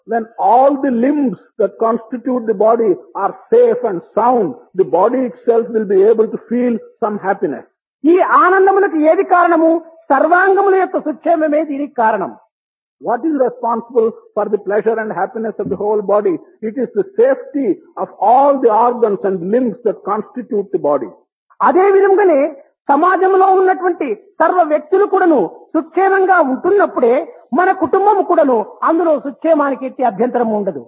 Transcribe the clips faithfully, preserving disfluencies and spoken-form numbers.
When all the limbs that constitute the body are safe and sound, the body itself will be able to feel some happiness. ఈ ఆనందములకు ఏది కారణము? సర్వాంగముల యొక్క సుక్షేమమే దీనికి కారణం. What is responsible for the pleasure and happiness of the whole body? It is the safety of all the organs and limbs that constitute the body. అదే విధంగానే సమాజంలో ఉన్నటువంటి సర్వ వ్యక్తులు కూడాను సుక్షేమంగా ఉంటున్నప్పుడే మన కుటుంబం కూడాను అందులో సుక్షేమానికి ఎట్టి అభ్యంతరం ఉండదు.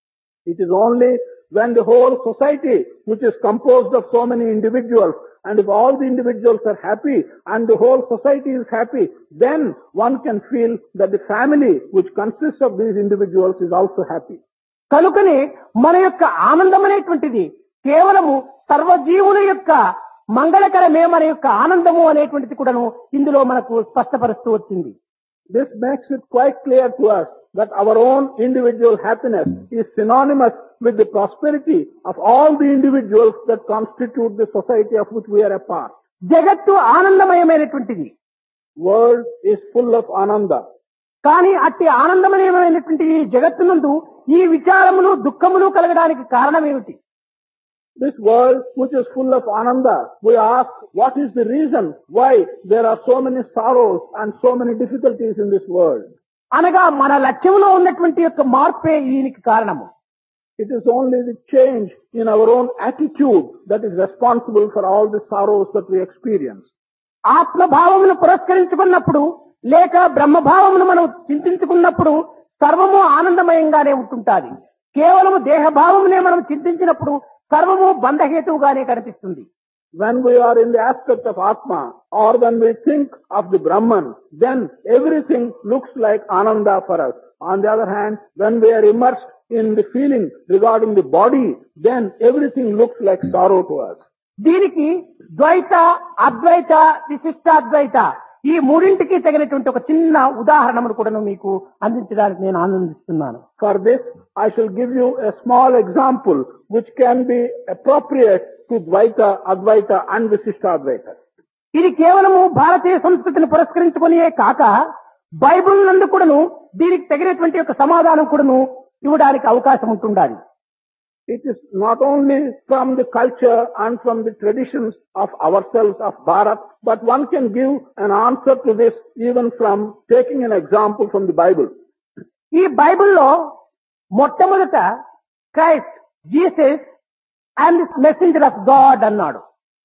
It is only when the whole society, which is composed of so many individuals, and if all the individuals are happy and the whole society is happy, then one can feel that the family which consists of these individuals is also happy. కనుకనే మన యొక్క ఆనందం అనేటువంటిది కేవలము సర్వజీవుల యొక్క మంగళకరమే మన యొక్క ఆనందము అనేటువంటిది కూడాను ఇందులో మనకు స్పష్టపరుస్తూ వచ్చింది. This makes it quite clear to us that our own individual happiness is synonymous with the prosperity of all the individuals that constitute the society of which we are a part. జగత్తు ఆనందమయమైనటువంటిది. World is full of ananda. కానీ అట్టి ఆనందమయమైనటువంటి ఈ జగత్తునందు ఈ విచారములు దుఃఖములు కలగడానికి కారణం ఏమిటి? This world which is full of ananda, we ask what is the reason why there are so many sorrows and so many difficulties in this world. అనగా మన లక్ష్యంలో ఉన్నటువంటి యొక్క మార్పే దీనికి కారణము. It is only the change in our own attitude that is responsible for all the sorrows that we experience. ఆత్మభావమును పురస్కరించుకున్నప్పుడు లేక బ్రహ్మభావమును మనం చింతించుకున్నప్పుడు సర్వము ఆనందమయంగానే ఉంటుంటాది. కేవలము దేహభావమునే మనం చింతించినప్పుడు సర్వము బంధహేతువుగానే కనిపిస్తుంది. When we are in the aspect of Atma, or when we think of the Brahman, then everything looks like Ananda for us. On the other hand, when we are immersed in the feeling regarding the body, then everything looks like sorrow to us. దీనికి ద్వైత, అద్వైత, విశిష్టాద్వైత ఈ మూడింటికి తగినటువంటి ఒక చిన్న ఉదాహరణను కూడా మీకు అందించడానికి నేను ఆనందిస్తున్నాను. For this, I shall give you a small example which can be appropriate to Dvaita, Advaita and Visishtadvaita. ఇది కేవలము భారతీయ సంస్కృతిని పురస్కరించుకునే కాక బైబిల్ నందు కూడాను దీనికి తగినటువంటి ఒక సమాధానం కూడాను ఇవ్వడానికి అవకాశం ఉంటుండాలి. It is not only from the culture and from the traditions of ourselves of Bharat, but one can give an answer to this even from taking an example from the Bible. ఈ బైబిల్లో మొట్టమొదట Christ, Jesus and messenger of God అన్నాడు.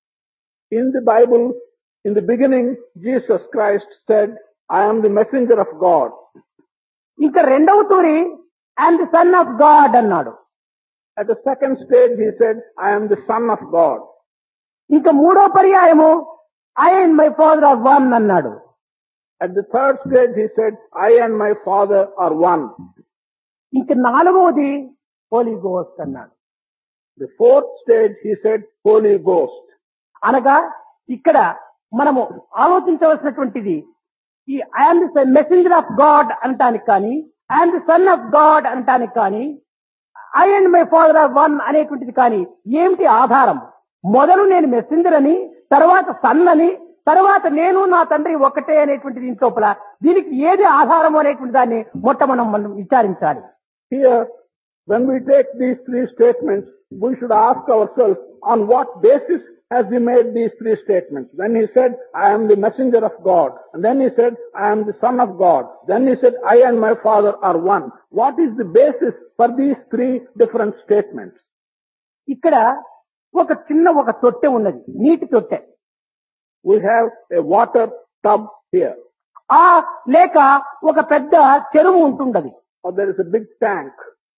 In the Bible, in the beginning, Jesus Christ said, I am the messenger of God. ఇంకా రెండవ తూరి and son of God అన్నాడు. At the second stage, he said, I am the son of God. ఇంకా మూడో పర్యాయము I and my father are one అన్నాడు. At the third stage, he said, I and my father are one. ఇంకా నాలుగవది Holi ghost అన్నాడు. The fourth stage, he said, Holy Ghost. అనగా ఇక్కడ మనము ఆలోచించవలసినటువంటిది ఈ I'm the messenger of God అంటానికి కానీ I'm the son of God అంటానికి కానీ I and my father are one అనేటువంటిది కానీ ఏమిటి ఆధారం? మొదలు నేను మెసెంజర్ అని, తర్వాత సన్ అని, తర్వాత నేను నా తండ్రి ఒకటే అనేటువంటి దీని లోపల దీనికి ఏది ఆధారం అనేటువంటి దాన్ని మొట్ట మనం మనం విచారించాలి. Here, when we take these three statements, we should ask ourselves on what basis has he made these three statements. When he said, I am the messenger of God, and then he said, I am the son of God, then he said, I and my father are one. What is the basis for these three different statements? ఇక్కడ ఒక చిన్న ఒక తొట్టె ఉన్నది, నీటి తొట్టె. We have a water tub here. ఆ లేక ఒక పెద్ద చెరువు ఉంటుండది. Or there is a big tank.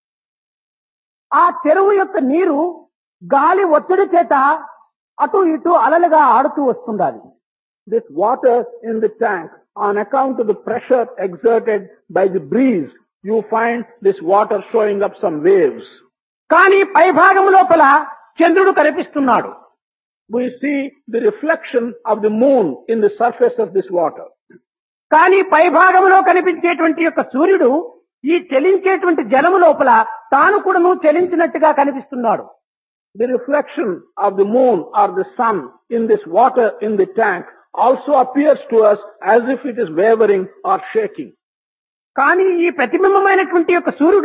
ఆ చెరువు యొక్క నీరు గాలి ఒత్తిడి చేత అటు ఇటు అలలుగా ఆడుతూ వస్తుండాలి. This water in the tank, on account of the pressure exerted by the breeze, you find this water showing up some waves. కానీ పై భాగం లోపల చంద్రుడు కనిపిస్తున్నాడు. We see the reflection of the moon in the surface of this water. కానీ పై భాగంలో కనిపించేటువంటి యొక్క సూర్యుడు ఈ చలించేటువంటి జలము లోపల తాను కూడాను చలించినట్టుగా కనిపిస్తున్నాడు. The reflection of the moon or the sun in this water in the tank also appears to us as if it is wavering or shaking. కానీ ఈ ప్రతిబింబమైనటువంటి యొక్క సూర్యుడు